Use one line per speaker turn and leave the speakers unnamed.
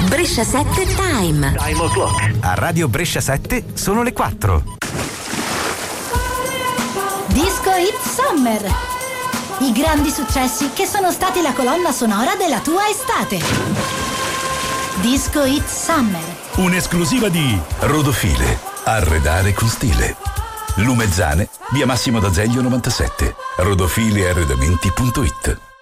Brescia 7 Time.
Time o'clock.
A Radio Brescia 7 sono le 4.
Disco Hit Summer. I grandi successi che sono stati la colonna sonora della tua estate. Disco Hit Summer.
Un'esclusiva di Rodofile. Arredare con stile. Lumezzane, via Massimo d'Azeglio 97. Rodofile arredamenti.it.